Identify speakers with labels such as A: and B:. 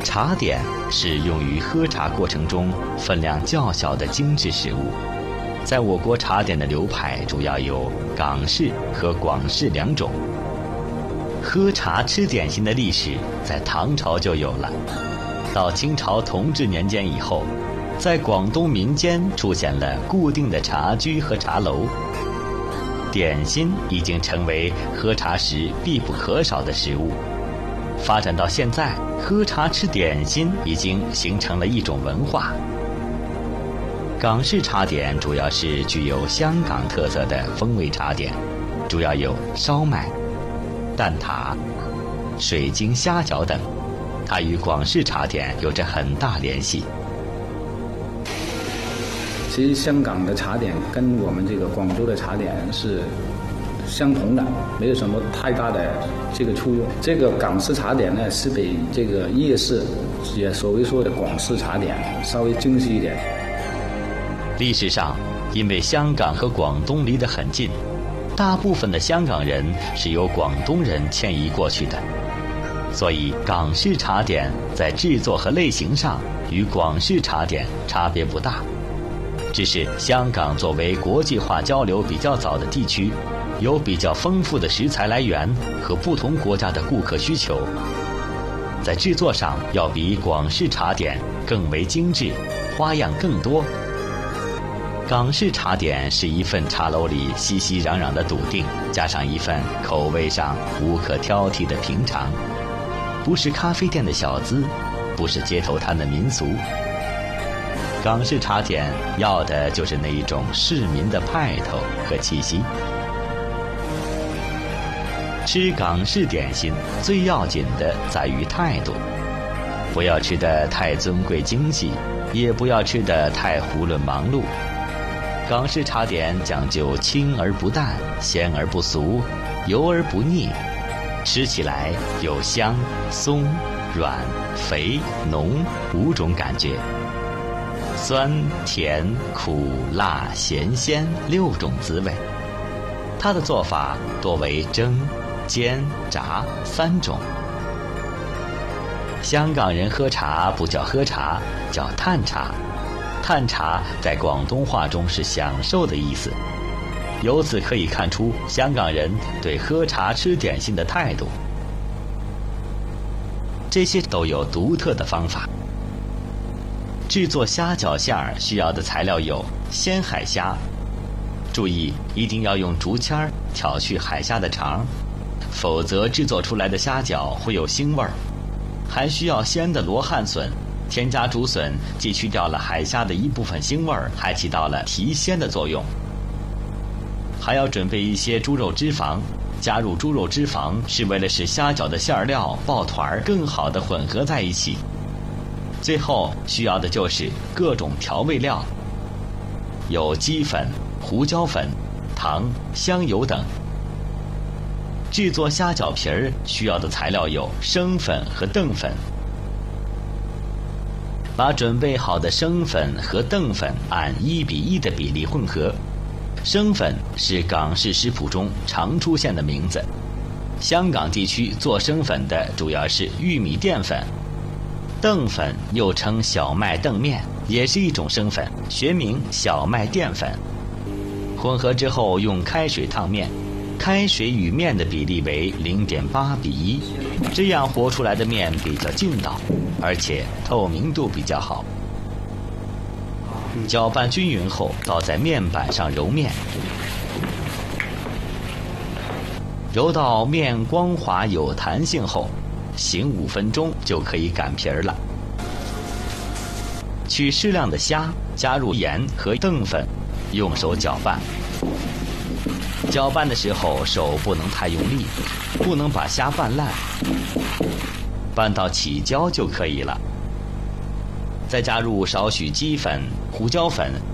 A: 茶点是用于喝茶过程中分量较小的精致食物。在我国茶点的流派主要有港式和广式两种。喝茶吃点心的历史在唐朝就有了，到清朝同治年间以后，在广东民间出现了固定的茶居和茶楼，点心已经成为喝茶时必不可少的食物。发展到现在，喝茶吃点心已经形成了一种文化。港式茶点主要是具有香港特色的风味茶点，主要有烧麦、蛋挞、水晶虾饺等，它与广式茶点有着很大联系。
B: 其实香港的茶点跟我们这个广州的茶点是相同的，没有什么太大的这个出入。这个港式茶点呢，是比这个夜市也所谓说的广式茶点稍微精细一点。
A: 历史上，因为香港和广东离得很近，大部分的香港人是由广东人迁移过去的，所以港式茶点在制作和类型上与广式茶点差别不大。只是香港作为国际化交流比较早的地区，有比较丰富的食材来源和不同国家的顾客需求，在制作上要比广式茶点更为精致，花样更多。港式茶点是一份茶楼里熙熙攘攘的笃定，加上一份口味上无可挑剔的平常，不是咖啡店的小资，不是街头摊的民俗。港式茶点要的就是那一种市民的派头和气息。吃港式点心最要紧的在于态度，不要吃得太尊贵精细，也不要吃得太囫囵忙碌。港式茶点讲究清而不淡，鲜而不俗，油而不腻，吃起来有香、松、软、肥、浓5种感觉，酸、甜、苦、辣、咸、鲜6种滋味。它的做法多为蒸、煎、炸3种。香港人喝茶不叫喝茶，叫叹茶。叹茶在广东话中是享受的意思，由此可以看出香港人对喝茶吃点心的态度。这些都有独特的方法。制作虾饺馅儿需要的材料有鲜海虾，注意一定要用竹签挑去海虾的肠，否则制作出来的虾饺会有腥味儿。还需要鲜的罗汉笋，添加竹笋既去掉了海虾的一部分腥味儿，还起到了提鲜的作用。还要准备一些猪肉脂肪，加入猪肉脂肪是为了使虾饺的馅料抱团更好地混合在一起。最后需要的就是各种调味料，有鸡粉、胡椒粉、糖、香油等。制作虾饺皮儿需要的材料有生粉和淀粉。把准备好的生粉和淀粉按1:1的比例混合。生粉是港式食谱中常出现的名字，香港地区做生粉的主要是玉米淀粉。淀粉又称小麦淀面，也是一种生粉，学名小麦淀粉。混合之后用开水烫面，开水与面的比例为0.8:1，这样和出来的面比较劲道，而且透明度比较好。搅拌均匀后，倒在面板上揉面，揉到面光滑有弹性后，醒5分钟就可以擀皮儿了。取适量的虾，加入盐和淀粉，用手搅拌。搅拌的时候手不能太用力，不能把虾拌烂，拌到起胶就可以了。再加入少许鸡粉、胡椒粉